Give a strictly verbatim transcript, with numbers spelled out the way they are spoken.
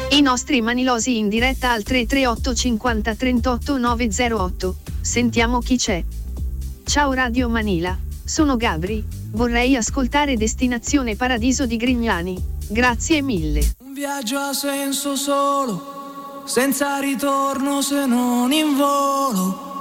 I nostri manilosi in diretta al tre tre otto cinquanta trentotto novecentotto. Sentiamo chi c'è. Ciao Radio Manila, sono Gabri, vorrei ascoltare Destinazione Paradiso di Grignani, grazie mille. Un viaggio ha senso solo, senza ritorno se non in volo.